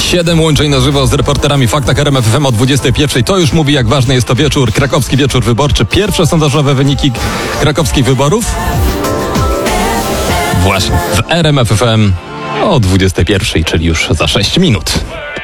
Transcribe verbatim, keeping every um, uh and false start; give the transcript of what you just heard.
Siedem łączeń na żywo z reporterami Faktach R M F F M o dwudziestej pierwszej. To już mówi, jak ważny jest to wieczór, krakowski wieczór wyborczy. Pierwsze sondażowe wyniki krakowskich wyborów właśnie w R M F F M o dwudziestej pierwszej, czyli już za sześć minut.